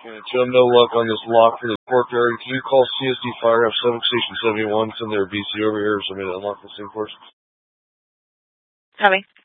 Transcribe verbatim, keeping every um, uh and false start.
Okay, Joe, no luck on this lock for the courtyard. Can you call C S D Fire F seven Station seventy-one, send their B C over here so maybe unlock this thing for us? Copy.